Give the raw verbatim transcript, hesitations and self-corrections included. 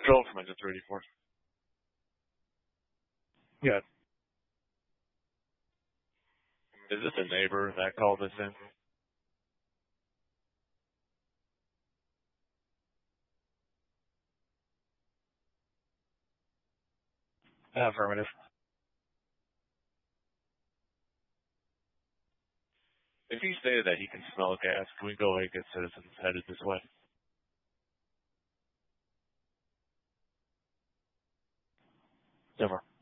Control from engine three eighty-four. Yes. Is this a neighbor that called this in? Affirmative. If he stated that he can smell gas, can we go ahead and get citizens headed this way? Over.